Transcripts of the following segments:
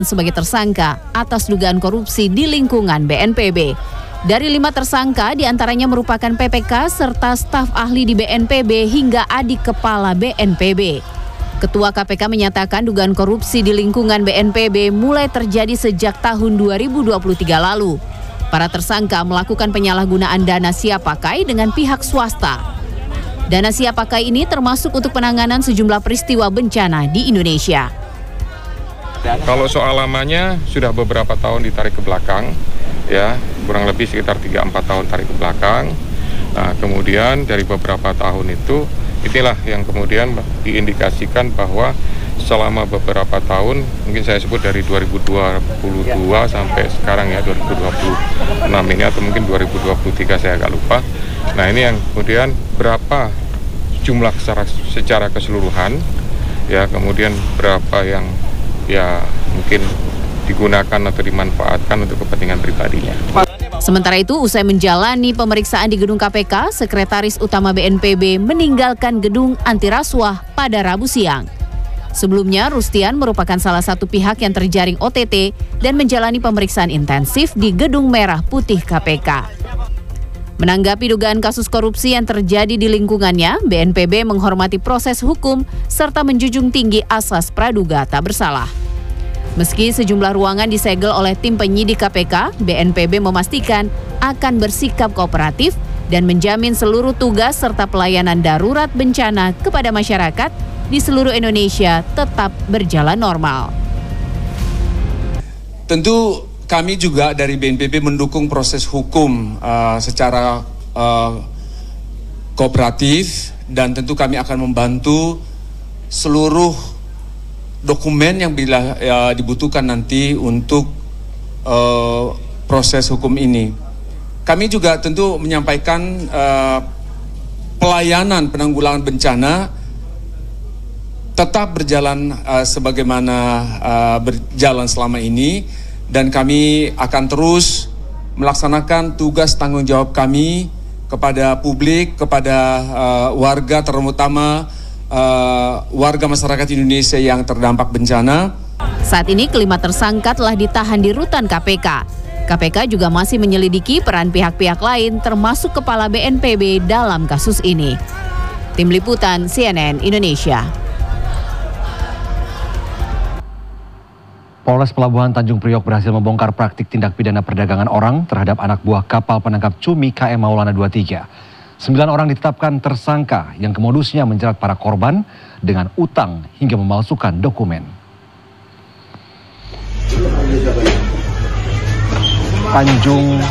sebagai tersangka atas dugaan korupsi di lingkungan BNPB. Dari 5 tersangka, diantaranya merupakan PPK serta staf ahli di BNPB hingga adik kepala BNPB. Ketua KPK menyatakan dugaan korupsi di lingkungan BNPB mulai terjadi sejak tahun 2023 lalu. Para tersangka melakukan penyalahgunaan dana siap pakai dengan pihak swasta. Dana siap pakai ini termasuk untuk penanganan sejumlah peristiwa bencana di Indonesia. Kalau soal lamanya sudah beberapa tahun ditarik ke belakang, ya kurang lebih sekitar 3-4 tahun tarik ke belakang. Nah, kemudian dari beberapa tahun itu, inilah yang kemudian diindikasikan bahwa selama beberapa tahun, mungkin saya sebut dari 2022 sampai sekarang ya 2026 ini atau mungkin 2023 saya agak lupa. Nah ini yang kemudian berapa jumlah secara keseluruhan, ya kemudian berapa yang ya mungkin digunakan atau dimanfaatkan untuk kepentingan pribadinya. Sementara itu, usai menjalani pemeriksaan di gedung KPK, Sekretaris Utama BNPB meninggalkan gedung anti rasuah pada Rabu siang. Sebelumnya, Rustian merupakan salah satu pihak yang terjaring OTT dan menjalani pemeriksaan intensif di Gedung Merah Putih KPK. Menanggapi dugaan kasus korupsi yang terjadi di lingkungannya, BNPB menghormati proses hukum serta menjunjung tinggi asas praduga tak bersalah. Meski sejumlah ruangan disegel oleh tim penyidik KPK, BNPB memastikan akan bersikap kooperatif dan menjamin seluruh tugas serta pelayanan darurat bencana kepada masyarakat di seluruh Indonesia tetap berjalan normal. Tentu kami juga dari BNPB mendukung proses hukum secara kooperatif, dan tentu kami akan membantu seluruh dokumen yang bila dibutuhkan nanti untuk proses hukum ini. Kami juga tentu menyampaikan pelayanan penanggulangan bencana tetap berjalan sebagaimana berjalan selama ini, dan kami akan terus melaksanakan tugas tanggung jawab kami kepada publik, kepada warga, terutama warga masyarakat Indonesia yang terdampak bencana. Saat ini kelima tersangka telah ditahan di rutan KPK. KPK juga masih menyelidiki peran pihak-pihak lain termasuk Kepala BNPB dalam kasus ini. Tim Liputan CNN Indonesia. Polres Pelabuhan Tanjung Priok berhasil membongkar praktik tindak pidana perdagangan orang terhadap anak buah kapal penangkap cumi KM Maulana 23. 9 orang ditetapkan tersangka yang kemodusnya menjerat para korban dengan utang hingga memalsukan dokumen. Tanjung.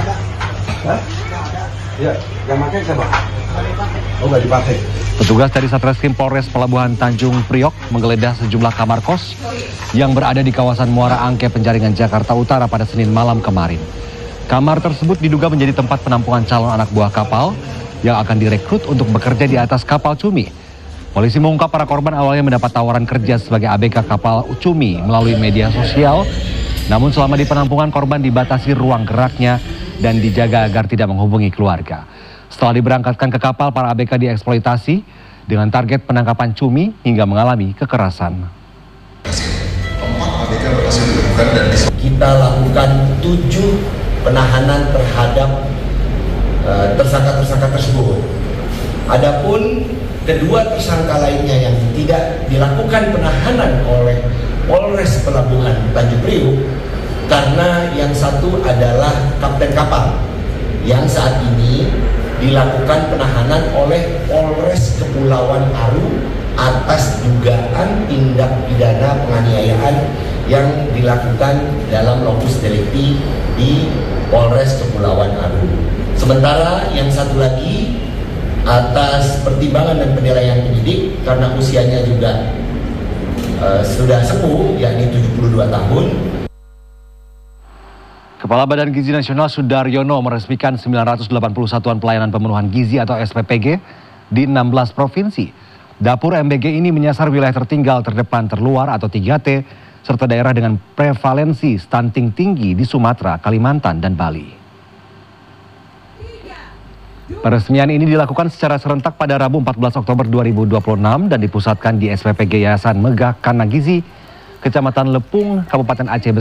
Ya, yang pakai siapa? Oh, nggak dipakai. Petugas dari Satreskrim Polres Pelabuhan Tanjung Priok menggeledah sejumlah kamar kos yang berada di kawasan Muara Angke, Penjaringan, Jakarta Utara pada Senin malam kemarin. Kamar tersebut diduga menjadi tempat penampungan calon anak buah kapal yang akan direkrut untuk bekerja di atas kapal cumi. Polisi mengungkap para korban awalnya mendapat tawaran kerja sebagai ABK kapal cumi melalui media sosial. Namun selama di penampungan, korban dibatasi ruang geraknya dan dijaga agar tidak menghubungi keluarga. Setelah diberangkatkan ke kapal, para ABK dieksploitasi dengan target penangkapan cumi hingga mengalami kekerasan. Kita lakukan 7 penahanan terhadap tersangka-tersangka tersebut. Adapun kedua tersangka lainnya yang tidak dilakukan penahanan oleh Polres Pelabuhan Tanjung Priok karena yang satu adalah kapten kapal yang saat ini dilakukan penahanan oleh Polres Kepulauan Aru atas dugaan tindak pidana penganiayaan yang dilakukan dalam lokus delikti di Polres Kepulauan Aru. Sementara yang satu lagi atas pertimbangan dan penilaian penyidik karena usianya juga sudah sepuh, yakni 72 tahun. Kepala Badan Gizi Nasional Sudaryono meresmikan 980 satuan pelayanan pemenuhan gizi atau SPPG di 16 provinsi. Dapur MBG ini menyasar wilayah tertinggal, terdepan, terluar atau 3T, serta daerah dengan prevalensi stunting tinggi di Sumatera, Kalimantan, dan Bali. Peresmian ini dilakukan secara serentak pada Rabu 14 Oktober 2026 dan dipusatkan di SPPG Yayasan Megah Kana Gizi, Kecamatan Lepung, Kabupaten Aceh Besar.